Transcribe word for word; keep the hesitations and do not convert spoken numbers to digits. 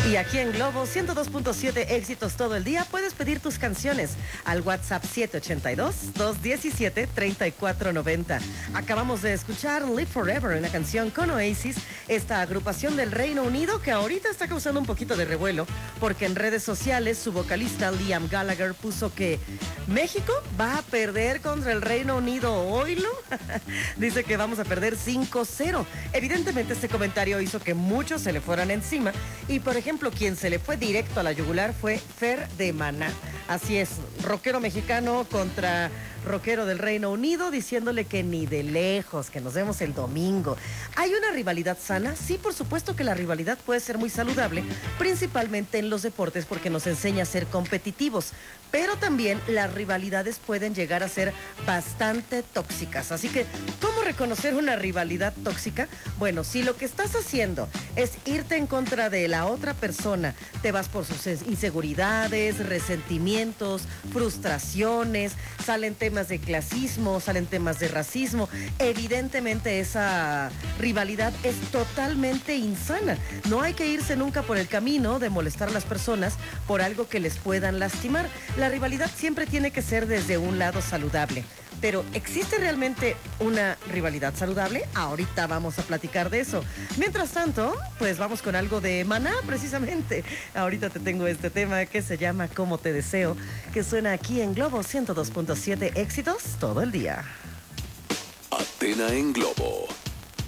Y aquí en Globo ciento dos punto siete, éxitos todo el día, puedes pedir tus canciones al WhatsApp siete ocho dos, dos uno siete, tres cuatro nueve cero. Acabamos de escuchar Live Forever, una canción con Oasis, esta agrupación del Reino Unido que ahorita está causando un poquito de revuelo porque en redes sociales su vocalista Liam Gallagher puso que México va a perder contra el Reino Unido. ¿Oílo? Dice que vamos a perder cinco cero. Evidentemente este comentario hizo que muchos se le fueran encima y, por ejemplo, quien se le fue directo a la yugular fue Fer de Maná. Así es, rockero mexicano contra rockero del Reino Unido, diciéndole que ni de lejos, que nos vemos el domingo. ¿Hay una rivalidad sana? Sí, por supuesto que la rivalidad puede ser muy saludable, principalmente en los deportes porque nos enseña a ser competitivos, pero también las rivalidades pueden llegar a ser bastante tóxicas. Así que, ¿cómo reconocer una rivalidad tóxica? Bueno, si lo que estás haciendo es irte en contra de la otra persona, te vas por sus inseguridades, resentimientos, frustraciones, salen temas de clasismo, salen temas de racismo, evidentemente esa rivalidad es totalmente insana. No hay que irse nunca por el camino de molestar a las personas por algo que les puedan lastimar. La rivalidad siempre tiene que ser desde un lado saludable. Pero, ¿existe realmente una rivalidad saludable? Ahorita vamos a platicar de eso. Mientras tanto, pues vamos con algo de Maná, precisamente. Ahorita te tengo este tema que se llama Cómo te deseo, que suena aquí en Globo ciento dos punto siete, éxitos todo el día. Athena en Globo.